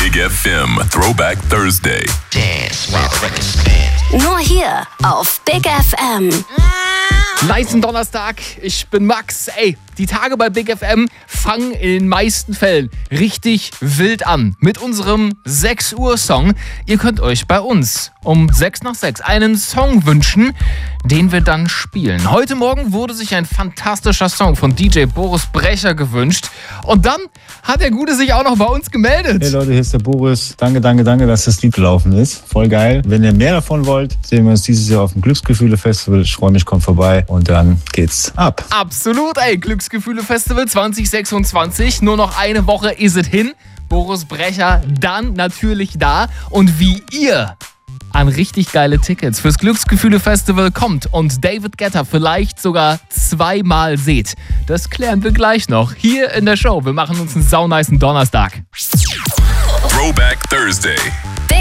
Big FM Throwback Thursday. Dance while the record spins. Nur hier auf Big FM. Nicen Donnerstag, ich bin Max. Ey, die Tage bei Big FM fangen in den meisten Fällen richtig wild an. Mit unserem 6 Uhr Song. Ihr könnt euch bei uns um 6 nach 6 einen Song wünschen, den wir dann spielen. Heute Morgen wurde sich ein fantastischer Song von DJ Boris Brecher gewünscht. Und dann hat der Gute sich auch noch bei uns gemeldet. Hey Leute, hier ist der Boris. Danke, dass das Lied gelaufen ist. Voll geil. Wenn ihr mehr davon wollt, sehen wir uns dieses Jahr auf dem Glücksgefühle-Festival. Ich freue mich, kommt vorbei und dann geht's ab. Absolut, ey. Glücksgefühle-Festival 2026. Nur noch eine Woche ist es hin. Boris Brecher dann natürlich da. Und wie ihr an richtig geile Tickets fürs Glücksgefühle-Festival kommt und David Guetta vielleicht sogar zweimal seht, das klären wir gleich noch hier in der Show. Wir machen uns einen saunicen Donnerstag. Throwback Thursday.